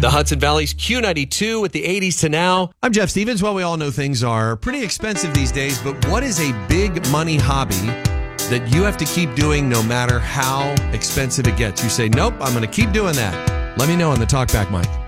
The Hudson Valley's Q92 with the 80s to now. I'm Jeff Stevens. Well, we all know things are pretty expensive these days, but what is a big money hobby that you have to keep doing no matter how expensive it gets? You say, nope, I'm going to keep doing that. Let me know on the Talkback mic.